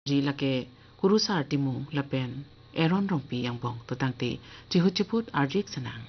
ji lake kurusa artimu lapen eron rongpi yang bong to tangte cihut arjik senang.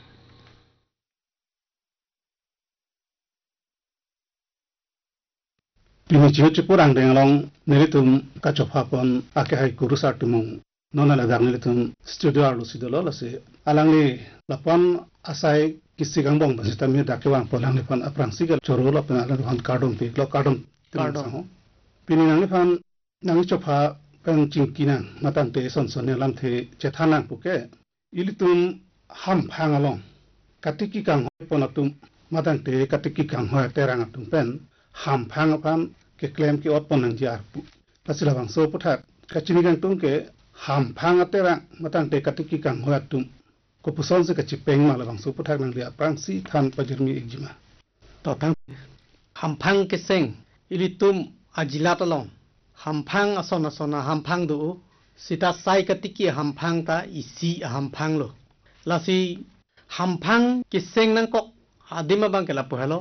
Ini cihut ang dengalong nilitum kacopapon ake hai kurusa artimu nona ladang nilitum studio arlu sidolo lase alangli lapan asai kisi gangbong basi tami dakewang polang lipan aprangsigal choro lapan alang kardom pi lo kardom saho pini nang lipan nang chopa pen jingkinang matang te son lam the chethanang puke ilitum ham phangalong katiki kang ponatum matang te katiki kang hoy terang atum pen ham phangapan ke claim ki ot ponang ji arpu pasila bang so puthat kachini gang tum ke ham phanga terang matang te katiki kang hoy atum ko puson se kachipeng mala bang so puthat nang lia prangsi than pajirmi ejima to tang ham phang ke seng ilitum ajilatalong hampang asona hampang do sita sai katiki hampang ta isi hampang lo lasi hampang kiseng nang kok adima bang kala pohalo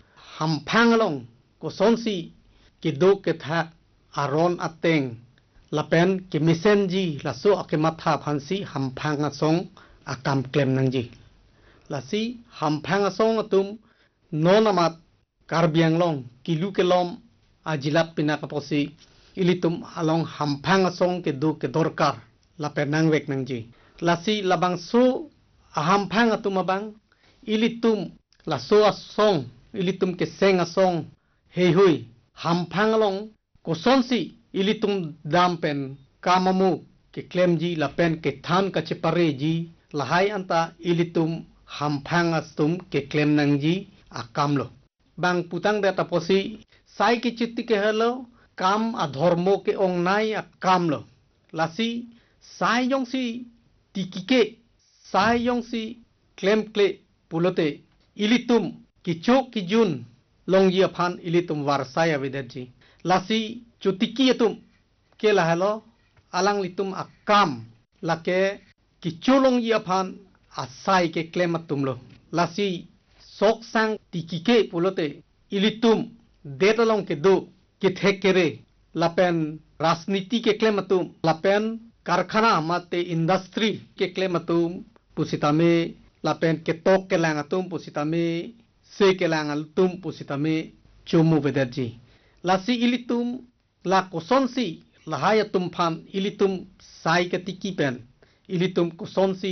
hampang long ko sonsi ke do ke tha aron ateng lapen ke mesenji laso ake matha phansi hampang asong akam klem nang ji lasi hampang asong atum nonamat karbiang long kilu kelom ajilat pinakaposi ilitum along hampang asong ke du ke dorkar lapen nang wek nang ji lasi labang so hampang atum abang ilitum laso asong ilitum ke seng asong hei hui hampang along kosonsi ilitum dampen kamamu ke klemji lapen ke than ka chepare ji lahai anta ilitum hampang astum ke klem nang ji akamlo bang putang data posi sai ki chitti ke hello kam adhormo ke ongnai akam lo lasi sai yong si tikike sai yong si klem kle pulote ilitum kichok kijun longji aphan ilitum warsaya vidaji lasi chutiki atum ke la hello alang litum akam lake kichulong ji aphan asai ke klem atum lo lasi sok sang tikike pulote ilitum detalong ke do kithekere lapen rasniti ke klematum lapen karkhana mate industry ke klematum pusitame lapen ketok ke langatum pusitame se ke langatum pusitame chumu vedaji lasi ilitum la kosonsi lahayatum phan ilitum sai katiki pen ilitum kosonsi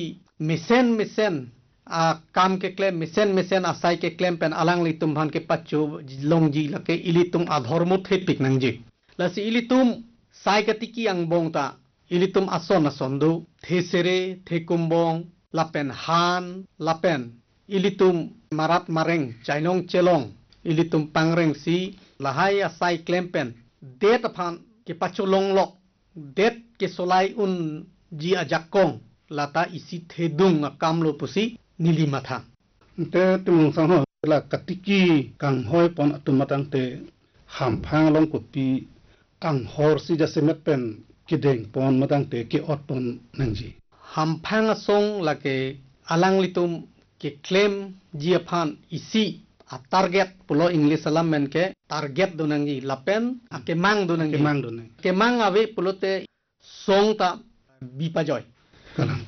mesen a kam ke klem mesen asai ke klem pen alang litum phan ke pacho longji lake ilitum adhormo thepik nangji lasi ilitum sai katiki ang bongta ilitum ason do thesere thekumbong lapen han lapen ilitum marat mareng chainong chelong ilitum pangreng si lahai asai klem pen det phan ke pacho longlok det ke solai un ji ajakong lata isi thedung akamlo pusi nilimatha te tumung sang ho la katiki kang hoi pon atumatang te hampang long kupi ang hor si jasemet pen kideng pon matang te ki ot pon nangji hampang song lake alang litum ke claim jiaphan isi a target pulo english salam men ke target do nangji lapen ake mang do nangji ke mang ave pulote song ta bipajoy kalang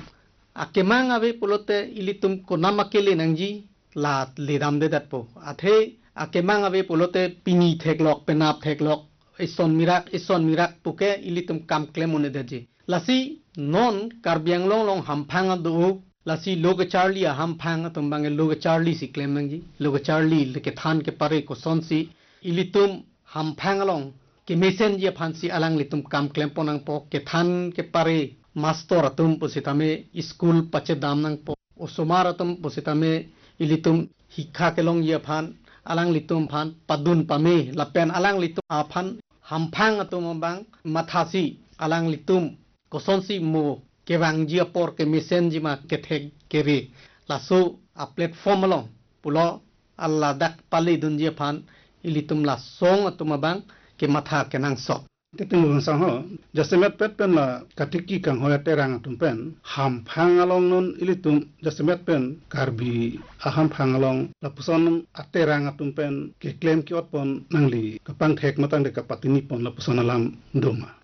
akemang ave pulote ilitum konamakele nangji la ledam de datpo athe akemang ave pulote pini theklok penap theklok ison mirak puke ilitum kam klemone deji lasi non karbiang long hampang do lasi loga charlie hampang tumbang loga charlie si klem nangji loga charlie leke than ke pare ko sonsi ilitum hampang long ke mesen je phansi alang litum kam klem ponang po ke than ke pare master atum positame school pache damnang po osomar atum positame ilitum hikha kelong ye phan alang litum phan padun pame lapen alang litum aphan hampang atum bang mathasi alang litum kosonsi mo kewang jia por ke mesen jima ke thek kere laso a platform along pulo alla dak pali dunje phan ilitum la song atum bang ke matha kenang sok Ketung sang ho jasemet pet pen la katiki kang hoya terang tumpen ham phangalong nun ilitum jasemet pen karbi aham phangalong la puson aterang tumpen ke claim ki otpon nangli kapang thek matang de kapatini pon la puson alam doma